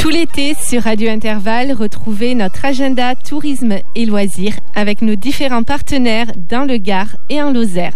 Tout l'été, sur Radio Intervalle, retrouvez notre agenda tourisme et loisirs avec nos différents partenaires dans le Gard et en Lozère.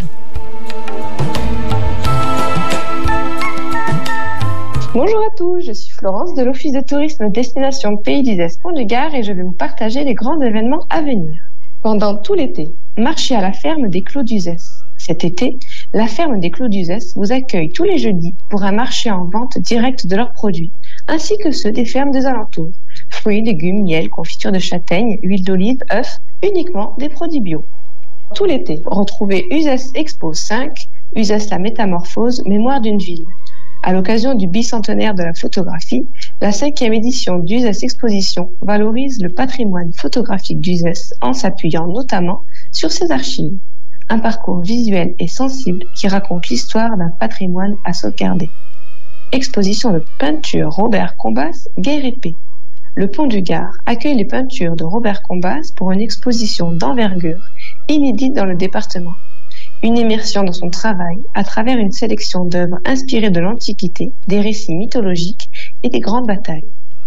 Bonjour à tous, je suis Florence de l'Office de tourisme Destination Pays d'Uzès Pont du Gard et je vais vous partager les grands événements à venir. Pendant tout l'été, marchez à la ferme des Clos d'Uzès. Cet été, la ferme des Clos d'Uzès vous accueille tous les jeudis pour un marché en vente directe de leurs produits, ainsi que ceux des fermes des alentours. Fruits, légumes, miel, confiture de châtaigne, huile d'olive, œufs, uniquement des produits bio. Tout l'été, retrouvez Uzès Expo 5, Uzès la métamorphose, mémoire d'une ville. À l'occasion du bicentenaire de la photographie, la 5e édition d'Uzès Exposition valorise le patrimoine photographique d'Uzès en s'appuyant notamment sur ses archives. Un parcours visuel et sensible qui raconte l'histoire d'un patrimoine à sauvegarder. Exposition de peinture Robert Combas, Guerre et Paix. Le Pont du Gard accueille les peintures de Robert Combas pour une exposition d'envergure inédite dans le département. Une immersion dans son travail à travers une sélection d'œuvres inspirées de l'Antiquité, des récits mythologiques et des grandes batailles.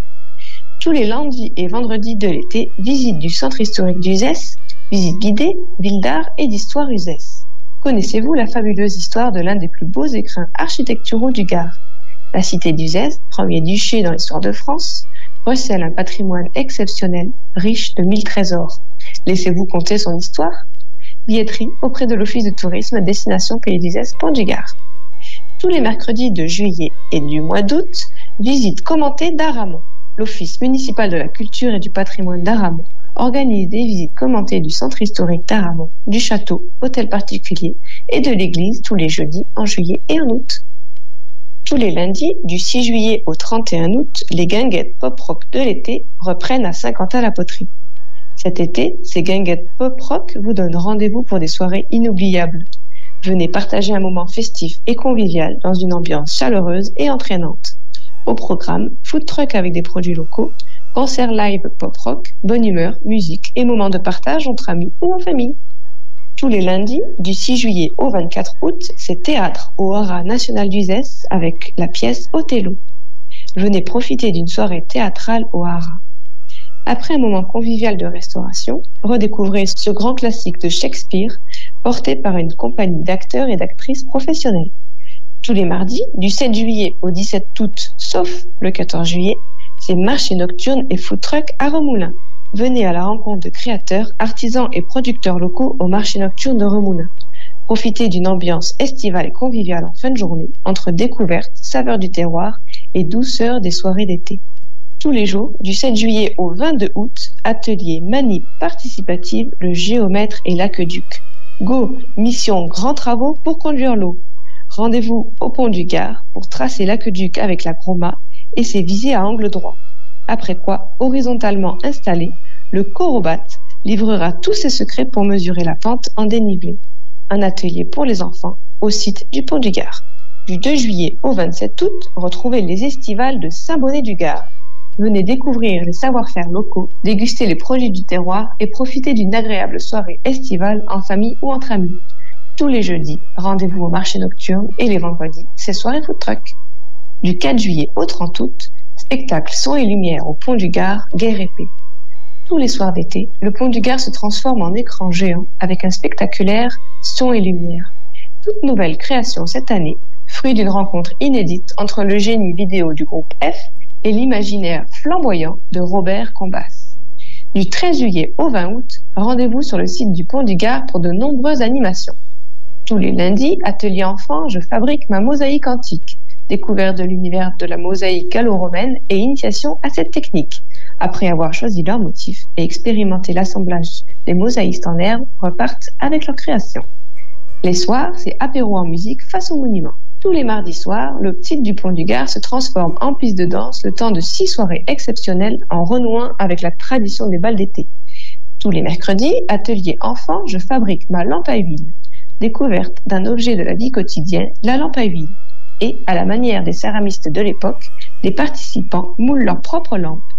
Tous les lundis et vendredis de l'été, visite du centre historique d'Uzès, visite guidée, ville d'art et d'histoire Uzès. Connaissez-vous la fabuleuse histoire de l'un des plus beaux écrins architecturaux du Gard? La cité d'Uzès, premier duché dans l'histoire de France, recèle un patrimoine exceptionnel, riche de 1000 trésors. Laissez-vous conter son histoire? Billetterie auprès de l'Office de tourisme Destination Pays d'Uzès Pont du Gard. Tous les mercredis de juillet et du mois d'août, visite commentée d'Aramon. L'Office municipal de la culture et du patrimoine d'Aramon organise des visites commentées du centre historique d'Aramon, du château, hôtel particulier et de l'église tous les jeudis en juillet et en août. Tous les lundis, du 6 juillet au 31 août, les guinguettes pop-rock de l'été reprennent à Saint-Quentin-la-Poterie. Cet été, ces guinguettes pop-rock vous donnent rendez-vous pour des soirées inoubliables. Venez partager un moment festif et convivial dans une ambiance chaleureuse et entraînante. Au programme, food truck avec des produits locaux, concert live pop-rock, bonne humeur, musique et moments de partage entre amis ou en famille. Tous les lundis, du 6 juillet au 24 août, c'est théâtre au Haras National d'Uzès avec la pièce Othello. Venez profiter d'une soirée théâtrale au Haras. Après un moment convivial de restauration, redécouvrez ce grand classique de Shakespeare porté par une compagnie d'acteurs et d'actrices professionnels. Tous les mardis, du 7 juillet au 17 août, sauf le 14 juillet, c'est marché nocturne et food truck à Remoulins. Venez à la rencontre de créateurs, artisans et producteurs locaux au marché nocturne de Remoulins. Profitez d'une ambiance estivale et conviviale en fin de journée, entre découvertes, saveurs du terroir et douceur des soirées d'été. Tous les jours, du 7 juillet au 22 août, atelier manip participative, le géomètre et l'aqueduc. Go, mission grands travaux pour conduire l'eau. Rendez-vous au Pont du Gard pour tracer l'aqueduc avec la Croma et ses visées à angle droit. Après quoi, horizontalement installé, le Corobat livrera tous ses secrets pour mesurer la pente en dénivelé. Un atelier pour les enfants au site du Pont du Gard. Du 2 juillet au 27 août, retrouvez les estivales de Saint-Bonnet-du-Gard. Venez découvrir les savoir-faire locaux, déguster les produits du terroir et profiter d'une agréable soirée estivale en famille ou entre amis. Tous les jeudis, rendez-vous au marché nocturne et les vendredis, c'est soirée food truck. Du 4 juillet au 30 août, spectacle son et lumière au Pont du Gard, Guerre et Paix. Tous les soirs d'été, le Pont du Gard se transforme en écran géant avec un spectaculaire son et lumière. Toute nouvelle création cette année, fruit d'une rencontre inédite entre le génie vidéo du groupe F et l'imaginaire flamboyant de Robert Combas. Du 13 juillet au 20 août, rendez-vous sur le site du Pont du Gard pour de nombreuses animations. Tous les lundis, atelier enfant, je fabrique ma mosaïque antique. Découverte de l'univers de la mosaïque gallo-romaine et initiation à cette technique. Après avoir choisi leur motif et expérimenté l'assemblage, les mosaïstes en herbe repartent avec leur création. Les soirs, c'est apéro en musique face au monument. Tous les mardis soirs, le site du Pont du Gard se transforme en piste de danse le temps de 6 soirées exceptionnelles en renouant avec la tradition des bals d'été. Tous les mercredis, atelier enfant, je fabrique ma lampe à huile. Découverte d'un objet de la vie quotidienne, la lampe à huile. Et, à la manière des céramistes de l'époque, les participants moulent leur propre lampe